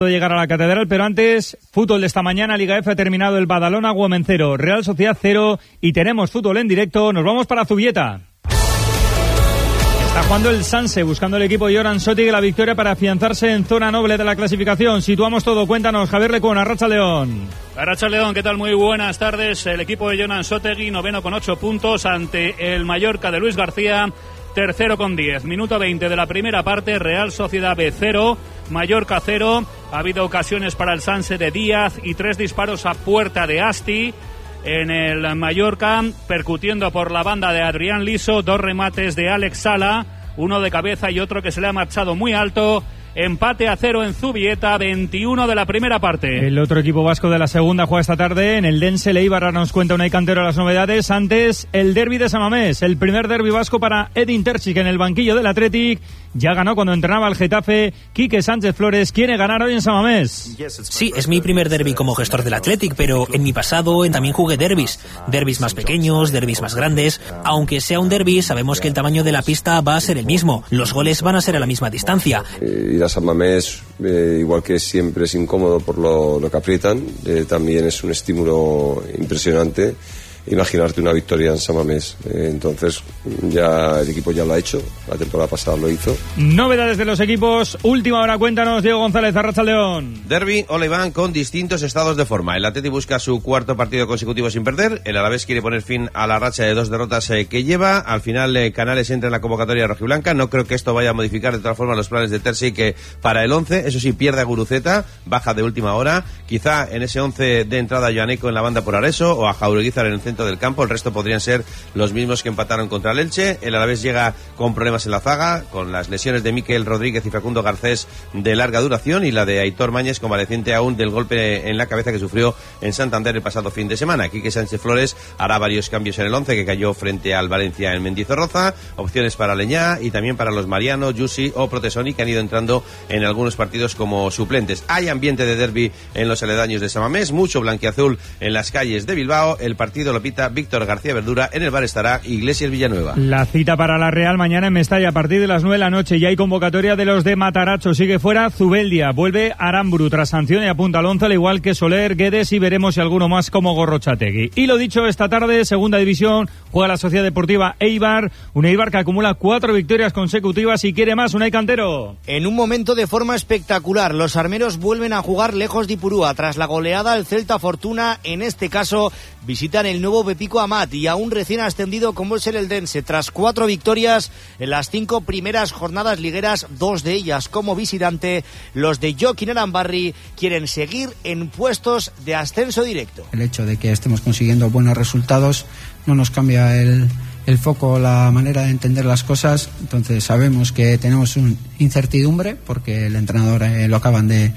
llegar a la catedral, pero antes, fútbol de esta mañana. Liga F ha terminado el Badalona Women 0, Real Sociedad 0 y tenemos fútbol en directo. Nos vamos para Zubieta. Está jugando el Sanse, buscando el equipo de Joran Sotig la victoria para afianzarse en zona noble de la clasificación. Situamos todo, cuéntanos, Javier Lecón, Arratsaldeon. Arratsaldeon, ¿qué tal? Muy buenas tardes. El equipo de Joran Sotegui, noveno con 8 puntos ante el Mallorca de Luis García, tercero con 10. Minuto 20 de la primera parte, Real Sociedad B 0, Mallorca 0. Ha habido ocasiones para el Sanse de Díaz y 3 disparos a puerta de Asti. En el Mallorca, percutiendo por la banda de Adrián Liso, 2 remates de Alex Sala, uno de cabeza y otro que se le ha marchado muy alto. Empate a 0 en Zubieta, 21 de la primera parte. El otro equipo vasco de la segunda juega esta tarde en el Dense. El Eibar nos cuenta Unai Cantero las novedades. Antes, el derbi de San Mamés, el primer derbi vasco para Edin Terzic en el banquillo del Athletic. Ya ganó cuando entrenaba el Getafe. Quique Sánchez Flores quiere ganar hoy en San Mamés. Sí, es mi primer derbi como gestor del Athletic, pero en mi pasado también jugué derbis. Derbis más pequeños, derbis más grandes. Aunque sea un derbi, sabemos que el tamaño de la pista va a ser el mismo. Los goles van a ser a la misma distancia. Ir a San Mamés, igual que siempre es incómodo por lo que aprietan, también es un estímulo impresionante. Imaginarte una victoria en San Mamés. Entonces ya el equipo ya lo ha hecho, la temporada pasada lo hizo. Novedades de los equipos, última hora, cuéntanos, Diego González, Arratsaldeon. Derbi, hola Iván, con distintos estados de forma. El Atleti busca su cuarto partido consecutivo sin perder. El Alavés quiere poner fin a la racha de 2 derrotas que lleva. Al final Canales entra en la convocatoria rojiblanca. No creo que esto vaya a modificar de todas formas los planes de Terzic que para el 11. Eso sí, pierde a Guruceta, baja de última hora. Quizá en ese 11 de entrada a Joaneco en la banda por Areso o a Jaureguizar en el centro del campo. El resto podrían ser los mismos que empataron contra el Elche. El Alavés llega con problemas en la zaga, con las lesiones de Miquel Rodríguez y Facundo Garcés de larga duración y la de Aitor Mañez, convaleciente aún del golpe en la cabeza que sufrió en Santander el pasado fin de semana. Quique Sánchez Flores hará varios cambios en el 11 que cayó frente al Valencia en Mendizorroza. Opciones para Leñá y también para los Mariano, Yusi o Protesoni, que han ido entrando en algunos partidos como suplentes. Hay ambiente de derbi en los aledaños de San Mamés, mucho blanquiazul en las calles de Bilbao. El partido lo pita Víctor García Verdura. En el bar estará Iglesias Villanueva. La cita para la Real mañana en Mestalla a partir de las 9 de la noche. Ya hay convocatoria de los de Mataracho. Sigue fuera Zubeldia. Vuelve Aramburu tras sanción y apunta al 11, al igual que Soler, Guedes y veremos si alguno más como Gorrochategui. Y lo dicho, esta tarde, segunda división, juega la Sociedad Deportiva Eibar. Un Eibar que acumula 4 victorias consecutivas y quiere más. Unai Cantero. En un momento de forma espectacular, los armeros vuelven a jugar lejos de Ipurúa. Tras la goleada, el Celta Fortuna, en este caso, visitan el nuevo Pepico Amat y a un recién ascendido como es el Eldense. Tras 4 victorias en las 5 primeras jornadas ligueras, 2 de ellas como visitante, los de Joaquín Arambarri quieren seguir en puestos de ascenso directo. El hecho de que estemos consiguiendo buenos resultados no nos cambia el foco, la manera de entender las cosas. Entonces sabemos que tenemos una incertidumbre porque el entrenador lo acaban de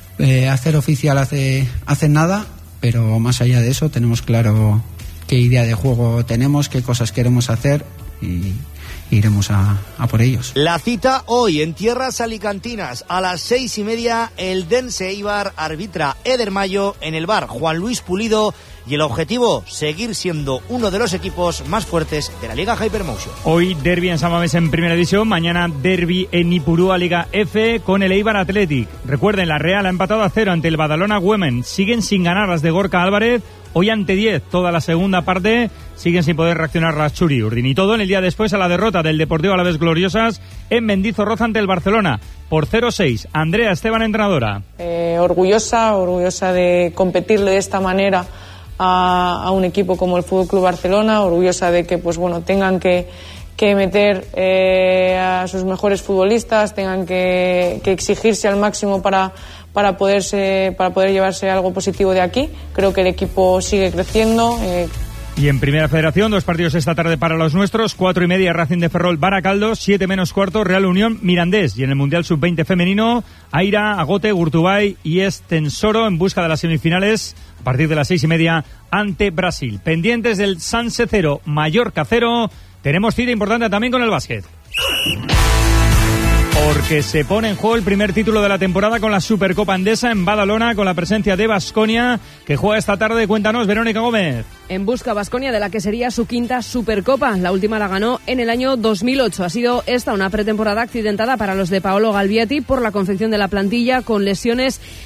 hacer oficial hace nada, pero más allá de eso tenemos claro qué idea de juego tenemos, qué cosas queremos hacer y iremos a por ellos. La cita hoy en tierras alicantinas a las 6:30, el Dense Eibar arbitra Eder Mayo en el bar Juan Luis Pulido. Y el objetivo, seguir siendo uno de los equipos más fuertes de la Liga Hypermotion. Hoy derbi en San Mamés en Primera División, mañana derbi en Ipurúa Liga F con el Eibar Athletic. Recuerden, la Real ha empatado a 0 ante el Badalona Women. Siguen sin ganar las de Gorka Álvarez. Hoy ante 10, toda la segunda parte, siguen sin poder reaccionar las Churi Urdin. Y todo en el día después a la derrota del Deportivo Alavés Gloriosas en Mendizorroza ante el Barcelona por 0-6. Andrea Esteban, entrenadora. Orgullosa de competirle de esta manera a un equipo como el Fútbol Club Barcelona, orgullosa de que tengan que meter a sus mejores futbolistas, tengan que exigirse al máximo para poder llevarse algo positivo de aquí. Creo que el equipo sigue creciendo. Y en Primera Federación, 2 partidos esta tarde para los nuestros, 4:30 Racing de Ferrol Baracaldo, 7 menos cuarto Real Unión Mirandés. Y en el Mundial Sub-20 femenino, Aira, Agote, Gurtubay y Estensoro en busca de las semifinales a partir de las 6:30 ante Brasil. Pendientes del Sanse 0, Mallorca 0. Tenemos cita importante también con el básquet. Porque se pone en juego el primer título de la temporada con la Supercopa Endesa en Badalona, con la presencia de Baskonia, que juega esta tarde. Cuéntanos, Verónica Gómez. En busca Baskonia de la que sería su quinta Supercopa. La última la ganó en el año 2008. Ha sido esta una pretemporada accidentada para los de Paolo Galvietti por la confección de la plantilla, con lesiones